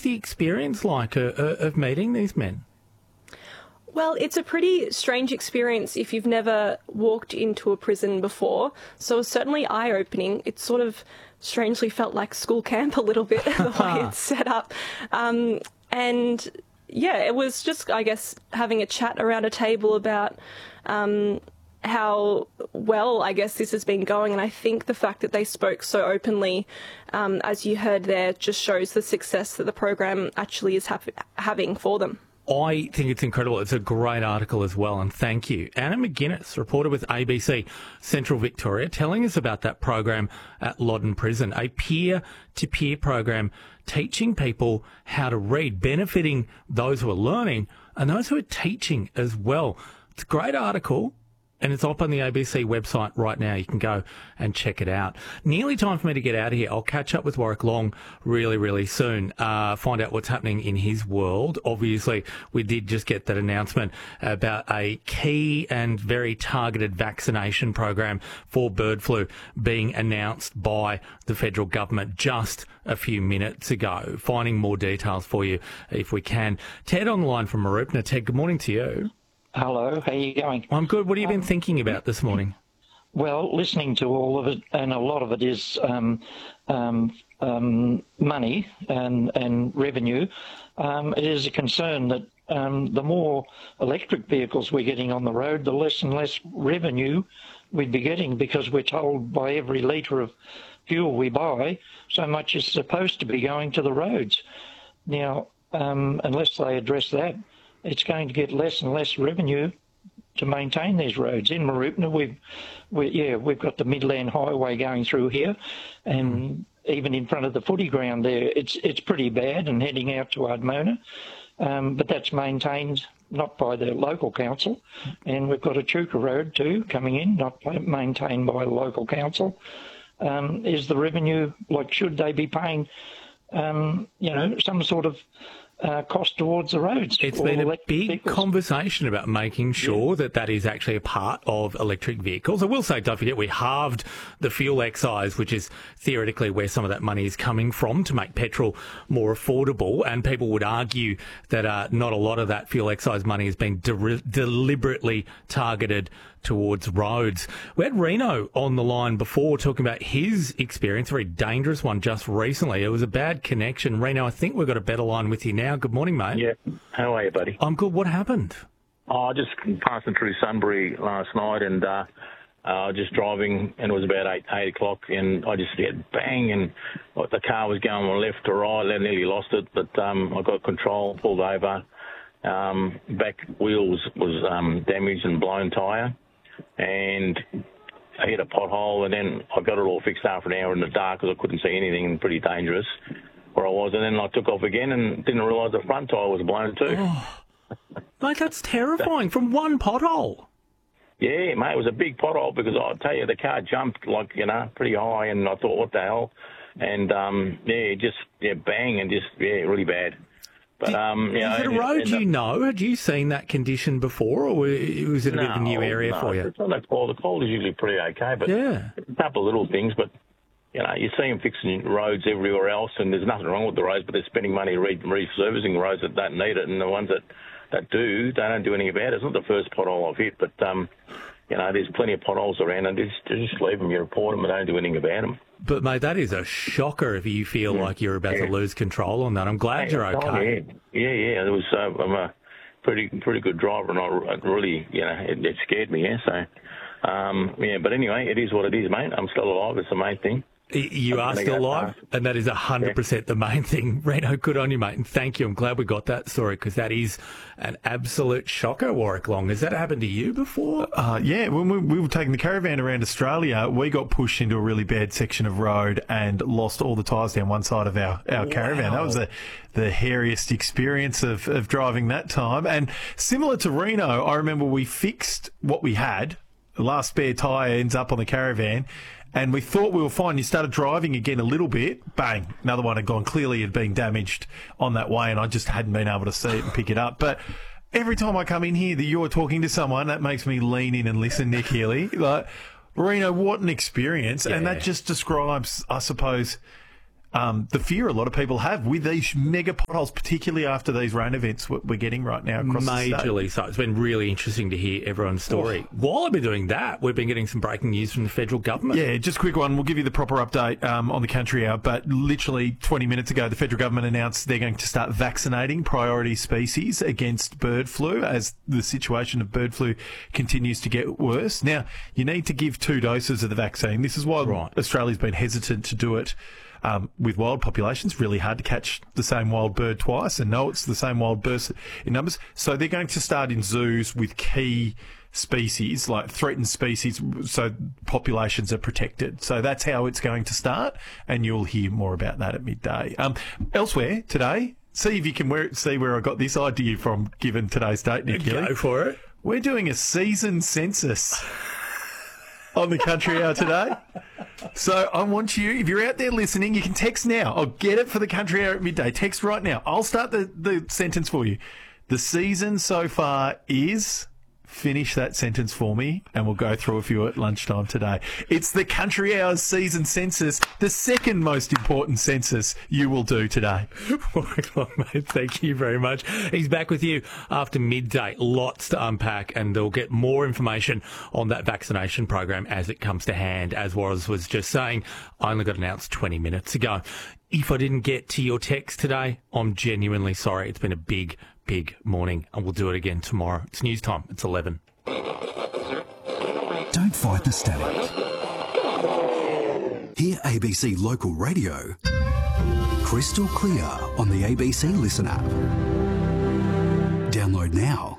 the experience like of meeting these men? Well, it's a pretty strange experience if you've never walked into a prison before. So it was certainly eye-opening. It sort of strangely felt like school camp a little bit, the way it's set up. And yeah, it was just, I guess, having a chat around a table about how well, I guess, this has been going. And I think the fact that they spoke so openly, as you heard there, just shows the success that the program actually is having for them. I think it's incredible. It's a great article as well, and thank you. Anna McGuinness, reporter with ABC Central Victoria, telling us about that program at Loddon Prison, a peer-to-peer program teaching people how to read, benefiting those who are learning and those who are teaching as well. It's a great article, and it's up on the ABC website right now. You can go and check it out. Nearly time for me to get out of here. I'll catch up with Warwick Long really, really soon, find out what's happening in his world. Obviously, we did just get that announcement about a key and very targeted vaccination program for bird flu being announced by the federal government just a few minutes ago. Finding more details for you if we can. Ted on the line from Mooroopna. Ted, good morning to you. Hello, how are you going? I'm good. What have you been thinking about this morning? Well, listening to all of it, and a lot of it is money and revenue. It is a concern that the more electric vehicles we're getting on the road, the less and less revenue we'd be getting, because we're told by every litre of fuel we buy, so much is supposed to be going to the roads. Now, unless they address that, it's going to get less and less revenue to maintain these roads. In Mooroopna, we've got the Midland Highway going through here, and even in front of the footy ground there, it's pretty bad, and heading out to Ardmona. But that's maintained not by the local council, and we've got a Chuka Road too coming in, not maintained by the local council. Is the revenue, like, should they be paying, some sort of cost towards the roads? It's been a big conversation about making sure that is actually a part of electric vehicles. I will say, don't forget, we halved the fuel excise, which is theoretically where some of that money is coming from, to make petrol more affordable. And people would argue that not a lot of that fuel excise money has been deliberately targeted towards roads. We had Reno on the line before talking about his experience, a very dangerous one just recently. It was a bad connection. Reno, I think we've got a better line with you now. Good morning, mate. Yeah. How are you, buddy? I'm good. What happened? Oh, just passing through Sunbury last night, and just driving, and it was about 8 o'clock, and I just get bang, and the car was going from left to right. I nearly lost it, but I got control, pulled over. Back wheel was damaged and blown tyre, and I hit a pothole, and then I got it all fixed after an hour in the dark because I couldn't see anything, and pretty dangerous where I was. And then I took off again and didn't realise the front tyre was blown too. Oh, mate, that's terrifying. From one pothole. Yeah, mate, it was a big pothole, because I'll tell you, the car jumped pretty high, and I thought, what the hell? And bang, and really bad. But is it a road you know? Had you seen that condition before, or was it a bit of a new area for you? It's not that cold. The cold is usually pretty okay, but yeah, a couple of little things. But you see them fixing roads everywhere else, and there's nothing wrong with the roads, but they're spending money resurfacing roads that don't need it, and the ones that do, they don't do anything about it. It's not the first pothole I've hit, but there's plenty of potholes around, and just leave them, you report them, and don't do anything about them. But, mate, that is a shocker if you feel like you're about to lose control on that. I'm glad you're okay. Yeah. It was, I'm a pretty good driver, and I really, it scared me, So, but anyway, it is what it is, mate. I'm still alive. It's the main thing. You are still alive, and that is 100% the main thing. Reno, good on you, mate, and thank you. I'm glad we got that story, because that is an absolute shocker, Warwick Long. Has that happened to you before? Yeah, when we were taking the caravan around Australia, we got pushed into a really bad section of road and lost all the tyres down one side of our caravan. That was the hairiest experience of driving that time. And similar to Reno, I remember we fixed what we had. The last spare tyre ends up on the caravan, and we thought we were fine. You started driving again a little bit, bang, another one had gone. Clearly had been damaged on that way, and I just hadn't been able to see it and pick it up. But every time I come in here that you're talking to someone, that makes me lean in and listen, Nick Healy. Like, Reno, what an experience. Yeah. And that just describes, I suppose, the fear a lot of people have with these mega potholes, particularly after these rain events we're getting right now across the state. Majorly so. It's been really interesting to hear everyone's story. While I've been doing that, we've been getting some breaking news from the federal government. Yeah, just a quick one. We'll give you the proper update on the Country Hour, but literally 20 minutes ago, the federal government announced they're going to start vaccinating priority species against bird flu as the situation of bird flu continues to get worse. Now, you need to give 2 doses of the vaccine. This is why Australia's been hesitant to do it. With wild populations, really hard to catch the same wild bird twice and know it's the same wild bird in numbers. So they're going to start in zoos with key species, like threatened species, so populations are protected. So that's how it's going to start, and you'll hear more about that at midday. Elsewhere today, see if you can see where I got this idea from, given today's date, Nick Gilly. Go for it. We're doing a season census on the Country Hour today. So I want you, if you're out there listening, you can text now. I'll get it for the Country Hour at midday. Text right now. I'll start the sentence for you. The season so far is... Finish that sentence for me, and we'll go through a few at lunchtime today. It's the Country Hour's season census, the second most important census you will do today. Well, mate, thank you very much. He's back with you after midday. Lots to unpack, and they'll get more information on that vaccination program as it comes to hand. As Warren was just saying, I only got announced 20 minutes ago. If I didn't get to your text today, I'm genuinely sorry. It's been a big morning, and we'll do it again tomorrow. It's news time. It's 11. Don't fight the static. Hear ABC Local Radio crystal clear on the ABC Listen app. Download now.